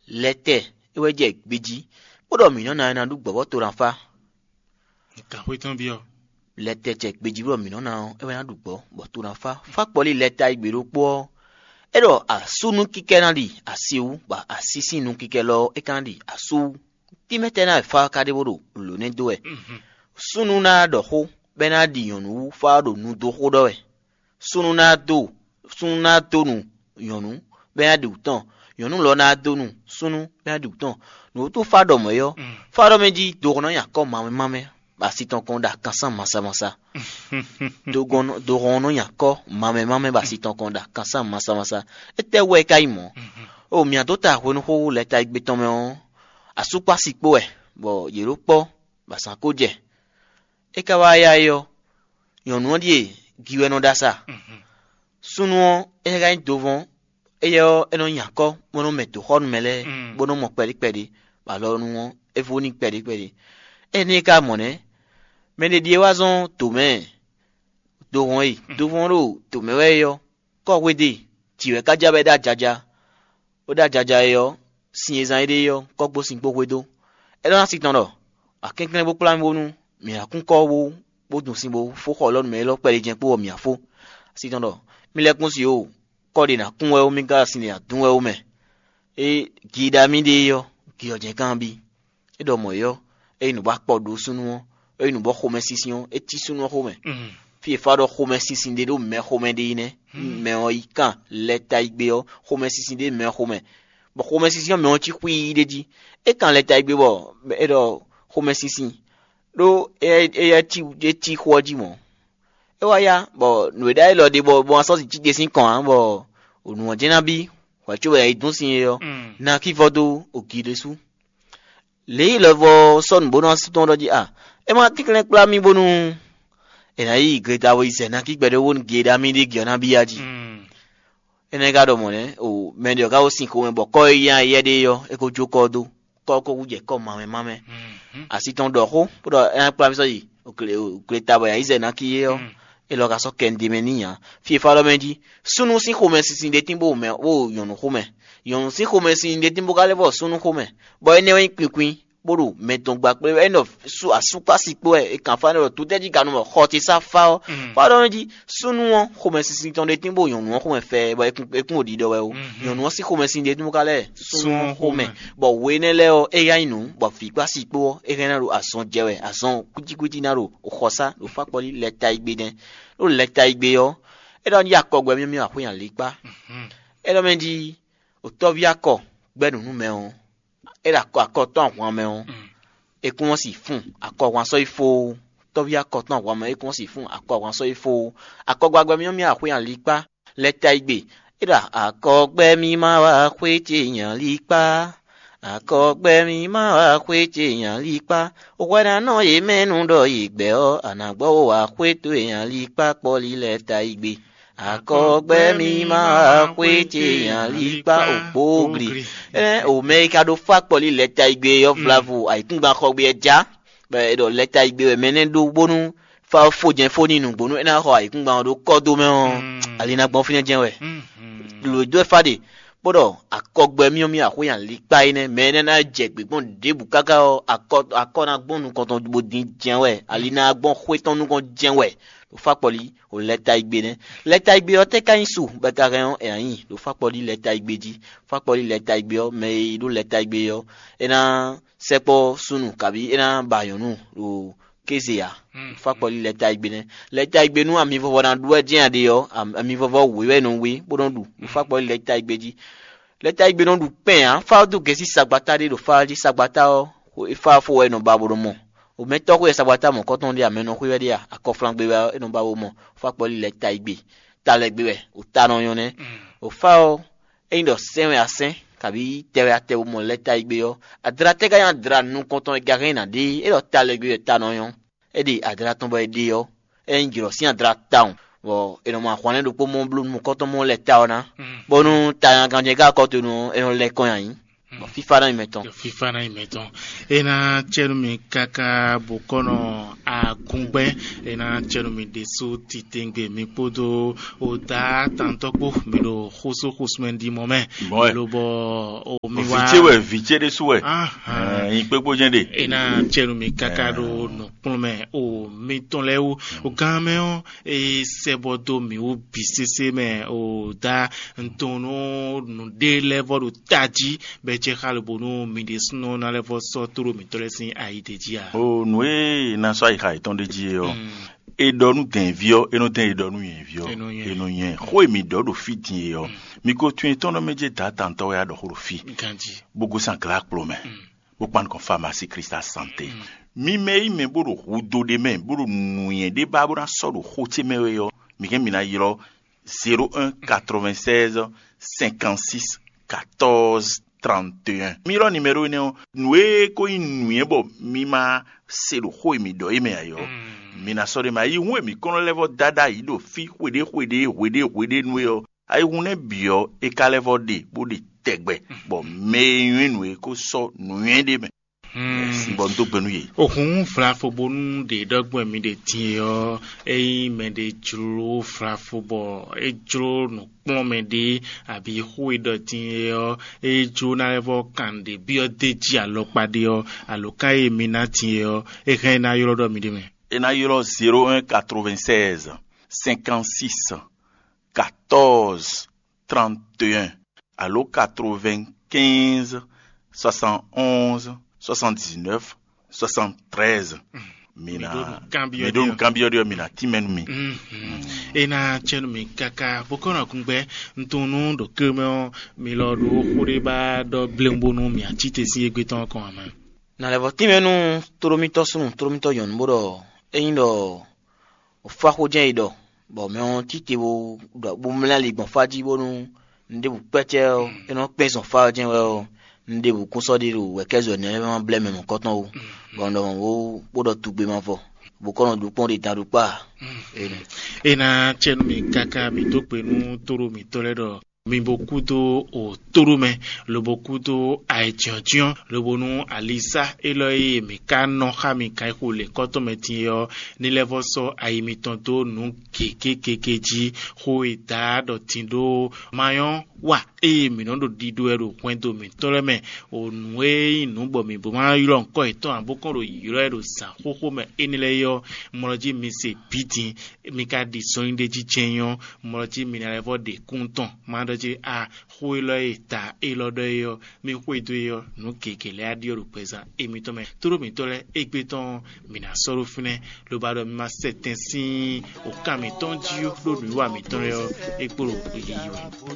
lete ewe je gbeji bodo mi na du gbobo to ran fa ka we tan bi o lete je gbeji bodo mi na ewe na du gbo bo to ran fa poli leta igbero po ero asunu kike na di asiu ba asisi nu kike lo e kan di asu ti mete na fa ka de bodo lo ne do e sunu na do ho be na di yonu fa do nu do ho do e sunu na do nu yonu be na di utan yonu lo na do nu sunu be na di utan no to fa do mo yo fa do meji do no ya ko mame ba si ton kon da kansan masa do no ya ko mame ba si ton kon da kansan masa ete we kai mo o mi adota ho no ho leta igbe ton me on asupa sipo e bo yero po ba san ko je e ka wa ya yo yonu die giwe no dasa sunu e ga dovon e yo eno yako mono meto hon mele bono mo peri ba lo nu e foni peri e ne ka mone me de die wazon to me dovon ro to me we yo ko we de ti we ka jabe da jaja o da jaja yo sin ezan ide yo ko gbo sin gbogbo do e don si tan do akenken bo plan bo nu mi akun ko wo bo dun sin bo fo ko lonu me lo pere jen po mi afo si tan do mi lekun si o ko de na kun we o mi ga sin ya dun we o me e gida mi de yo ki o je kan bi e do mo yo e nu ba po do sunu won e nu bo home sision e ti sunu home fi fa do home sisin de do me home de ine me o ikan leta igbe o home sisin de me home bo home sisin me o ti kwi de ji e kan leta igbe bo e do home sisin do e ti hoji mo e wa ya bo nu da lo de bo so ti de sin kan bo onu oje na bi wa chu e dun sin yo na ki fodo okide su le lo vo son bo no si ton do ji e ma tikle pla mi bonu e na yi greta wo ise na ki gbede won geda mi de giona bi aji ene ga do mo ne o me de ga o sin ko me bo ko ya ye de yo e ko joko do ko wuje ko mame asi ton do ho do en pla mi so yi o greta bo ya ise na ki yo e lo ga so kendi meniya fi fa lo meji sunu sin ko me sin de timbo me o yonu ko me yon sin ko me sin de timbo ga le bo sunu ko me bo ene wen pinpin boro meton gba pe end of su asupa sipo e kan fa no to deji kanu mo hoti sa fa fa do meji sunu won ko me sin ton de timbo yon won ko me fe bo ekun odi do we o yon won si ko me sin de timbo kale sunu ko me bo we ne le o e ya inu bo fi gba sipo e ren ro ason jewe ason kuji na ro o khosa lo fa poli leta igbe den lo leta igbe yo e do ya ko gbe mi wa yan lipa e do meji o to bi akọ gbẹnu nu me on era akọ ton wọn me on ekun wọn sì fún akọ wọn so ifo to bi akọ ton wọn me ekun wọn sì fún akọ wọn so ifo akọ gbagbe mi yan lipa leta igbe era akọgbe mi ma wa kweche yan lipa akọgbe mi ma wa kweche yan lipa owada na ye menu do igbe o anagbo wa kweto yan lipa poli leta igbe akọgbe mi ma kweche yan lipa opogri o me ka do fa poli leta igbe yo flavo aikun gba kọgbe eja be do leta igbe menen do bonu fa fojen foni nu gbonu ena ho aikun gba do kodo me on alina gbon fini jenwe lo do fade bodo akọgbe mi akoyan lipa ine menen na jegbe gbon debu kaka o akona gbonu kon ton bo din jenwe alina gbon kweton nu kon jenwe lo fa poli o leta igbe ne leta igbe o te kan su betareon e ayin lo fa poli leta igbe ji fa poli leta igbe o me lo leta igbe yo ena sepo sunu kabi ena bayonu lo kezea fa poli leta igbe ne leta igbe nu ami vovo na duwe jin ade yo ami vovo we no we bodon du lo fa poli leta igbe ji leta igbe no du pen fa du gesi sagbata de lo fa ji sagbata o fa fo we no baboro mo o meto ko esabata mo ko ton dia meno ko we dia akofran gbe wa eno ba wo mo fa poli leta igbe ta le gbe we o ta no yon ne o fa o endo senwe asen kabi tewe ate wo mo leta igbe yo adra te ga yan dra nu kon ton gare na de e do ta le gbe ta no yon e di adra ton ba de yo e ngiro si adra town bo eno ma khwane do po mo blu mo ko ton mo leta ona bonu ta yan kan je ga ko to no eno le kon yan FIFA na imeton ena cherumi kaka bokono agungbe ena cherumi deso titengbe mi podo oda tantokpo melo khoso khosmendi moment lo bo o mi vice de souhait. Il peut pas gêner. Et na tchèru mi kakado no plume o mitoleu o gameo e sebodo mi o bisese me o da ntono no de level o taji be che halbono mi de sno na level so turu mi tolesin aidejia. Oh noé na so ai kai ton de dio. E donu ten vio e no ten e donu yen vio e no yen ho mi do do fitin yo mi ko tun ton no meje ta tanto ya do ho fi Kanji. bogo san claque pro men bo pan kon pharmacie Cristal santé mi me bo do hudo de men bo do nu yen de ba bo na so do hoti me yo mi ken mi na yiro 01 96 56 14 31 miro numéro ne noué ko inuye bo mi ma se do ho mi do e me ayo mina sore ma yi hu mi kono level dada yi do fi wede nu yo ai hu ne bio e ka level de bo de tegbe bo me yin nu ko so nu yin de me si bon to gbenu yi Ohun frafobonu de dogbo mi de tio e me de juro frafobo e juro no pon me de abi hu do tio e juro na level kan de bio de ji alopade yo aloka e mi na tio e kan na yoro do mi de me. Et na yoro 01 96 56 14 31 allo 95 71 79 73 mina midon cambio de mina timen mi E na chenu mi kaka bokona kungbe ntunu do kemeo mi lo do hureba do blembonu mi achite si egbeton kon ama. Na level timenu toromito yon bodo eindo o fa ho jen ido bo me on tite bo mla li gbon faji bonu nde bu pete eno pe son fa jen we nde bu konsodi ru we kezo ne ma bleme mon koton o bo ndo wo bodo tugbe ma fo bo kono du pon de taru pa E na chenu mi kaka mi to penu toro mi toledo mi bokudo o torume lo bokudo aitiotion lo bonu alisa eloi mi kano ha mi kai hule koto metio ni level so aimi tonto nu kekeji ho ita do tindo mayon wa mi no do dido ero kwento mi toleme o nwe inu bo mi bo ma yiro nko ito abokon ro yiro ero sa hoho me enile yo moroji mi se piti mi ka di so inde ji chenyo moroji mi na level de kunton ma do ji a hoilo ita elodo yo mi hoido yo nu kekele adio ro pesa emi to me toro mi tole egbeton mi na soro fune lo ba do mi ma setensi o ka mi ton ji yo lo mi wa mi ton yo ekporo yiwe